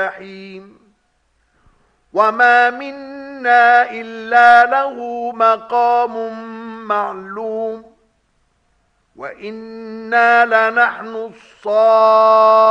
الجحيم وما منا إلا له مقام معلوم وإنا لنحن الصافون